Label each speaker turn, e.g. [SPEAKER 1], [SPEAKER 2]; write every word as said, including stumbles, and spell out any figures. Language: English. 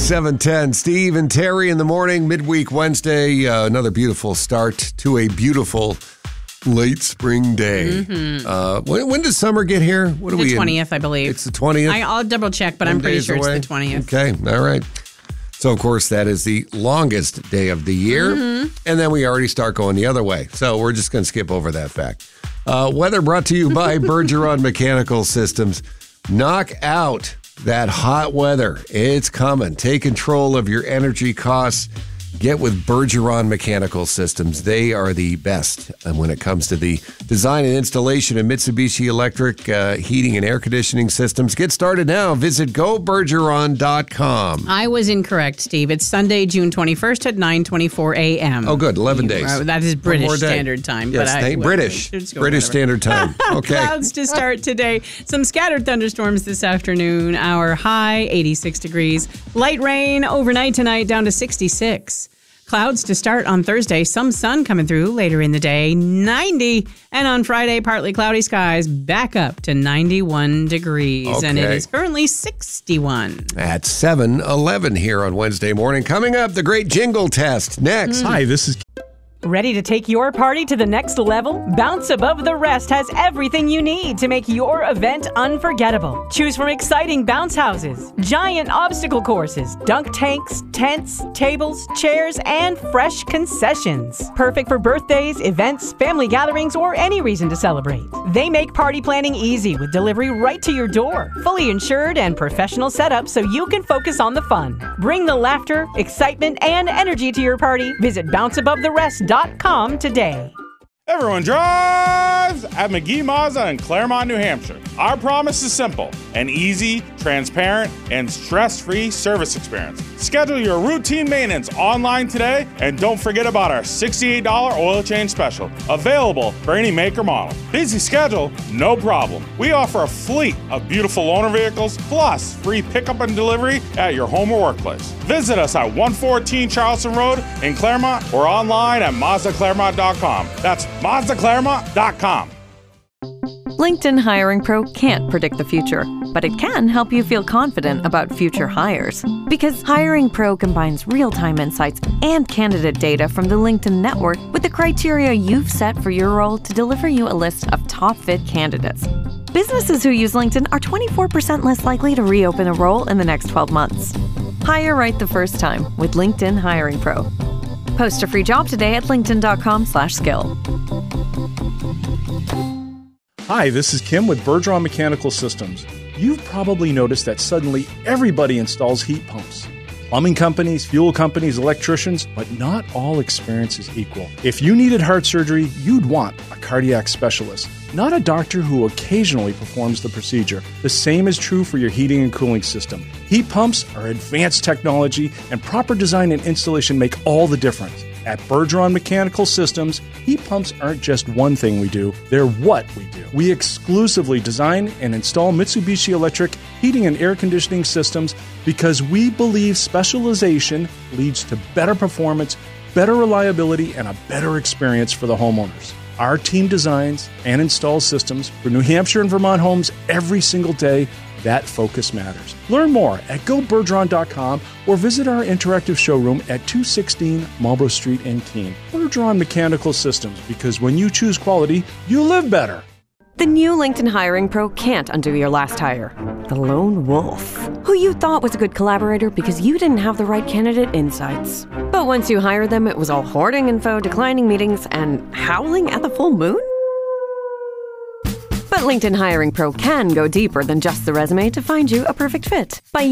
[SPEAKER 1] seven ten. Steve and Terry in the morning, midweek Wednesday. Uh, another beautiful start to a beautiful late spring day.
[SPEAKER 2] Mm-hmm.
[SPEAKER 1] Uh, when, when does summer get here? What are
[SPEAKER 2] the
[SPEAKER 1] we in?
[SPEAKER 2] twentieth, I believe.
[SPEAKER 1] It's the twentieth?
[SPEAKER 2] I, I'll double check, but I'm pretty sure
[SPEAKER 1] away?
[SPEAKER 2] it's the twentieth.
[SPEAKER 1] Okay, all right. So, of course, that is the longest day of the year.
[SPEAKER 2] Mm-hmm.
[SPEAKER 1] And then we already start going the other way. So we're just going to skip over that fact. Uh, weather brought to you by Bergeron Mechanical Systems. Knock out that hot weather. It's coming. Take control of your energy costs. Get with Bergeron Mechanical Systems. They are the best when it comes to the design and installation of Mitsubishi Electric uh, heating and air conditioning systems. Get started now. Visit go bergeron dot com.
[SPEAKER 2] I was incorrect, Steve. It's Sunday, June twenty-first at nine twenty-four a.m.
[SPEAKER 1] Oh, good. eleven days.
[SPEAKER 2] Uh, that is British Standard Time.
[SPEAKER 1] Yes,
[SPEAKER 2] but I,
[SPEAKER 1] they,
[SPEAKER 2] well,
[SPEAKER 1] British.
[SPEAKER 2] British
[SPEAKER 1] whatever. Standard Time. Okay.
[SPEAKER 2] Clouds to start today. Some scattered thunderstorms this afternoon. Our high, eighty-six degrees. Light rain overnight tonight down to sixty-six. Clouds to start on Thursday. Some sun coming through later in the day, ninety. And on Friday, partly cloudy skies back up to ninety-one degrees.
[SPEAKER 1] Okay.
[SPEAKER 2] And it is currently sixty-one.
[SPEAKER 1] At seven eleven here on Wednesday morning. Coming up, the great jingle test. Next.
[SPEAKER 2] Mm.
[SPEAKER 3] Hi, this is...
[SPEAKER 4] Ready to take your party to the next level? Bounce Above the Rest has everything you need to make your event unforgettable. Choose from exciting bounce houses, giant obstacle courses, dunk tanks, tents, tables, chairs, and fresh concessions. Perfect for birthdays, events, family gatherings, or any reason to celebrate. They make party planning easy with delivery right to your door. Fully insured and professional setup so you can focus on the fun. Bring the laughter, excitement, and energy to your party. Visit bounce above the rest dot com today.
[SPEAKER 3] Everyone drives at McGee Mazda in Claremont, New Hampshire. Our promise is simple: an easy, transparent, and stress-free service experience. Schedule your routine maintenance online today, and don't forget about our sixty-eight dollars oil change special, available for any make or model. Busy schedule? No problem. We offer a fleet of beautiful loaner vehicles, plus free pickup and delivery at your home or workplace. Visit us at one fourteen Charleston Road in Claremont or online at mazda claremont dot com. That's mazda claremont dot com.
[SPEAKER 5] LinkedIn Hiring Pro can't predict the future, but it can help you feel confident about future hires. Because Hiring Pro combines real-time insights and candidate data from the LinkedIn network with the criteria you've set for your role to deliver you a list of top-fit candidates. Businesses who use LinkedIn are twenty-four percent less likely to reopen a role in the next twelve months. Hire right the first time with LinkedIn Hiring Pro. Post a free job today at linkedin dot com slash skill.
[SPEAKER 3] Hi, this is Kim with Bergeron Mechanical Systems. You've probably noticed that suddenly everybody installs heat pumps. Plumbing companies, fuel companies, electricians, but not all experience is equal. If you needed heart surgery, you'd want a cardiac specialist, not a doctor who occasionally performs the procedure. The same is true for your heating and cooling system. Heat pumps are advanced technology, and proper design and installation make all the difference. At Bergeron Mechanical Systems, heat pumps aren't just one thing we do, they're what we do. We exclusively design and install Mitsubishi Electric heating and air conditioning systems because we believe specialization leads to better performance, better reliability, and a better experience for the homeowners. Our team designs and installs systems for New Hampshire and Vermont homes every single day. That focus matters. Learn more at go bergeron dot com or visit our interactive showroom at two sixteen Marlborough Street in Keene. Bergeron Mechanical Systems, because when you choose quality, you live better.
[SPEAKER 5] The new LinkedIn Hiring Pro can't undo your last hire. The lone wolf, who you thought was a good collaborator because you didn't have the right candidate insights. But once you hired them, it was all hoarding info, declining meetings, and howling at the full moon? But LinkedIn Hiring Pro can go deeper than just the resume to find you a perfect fit by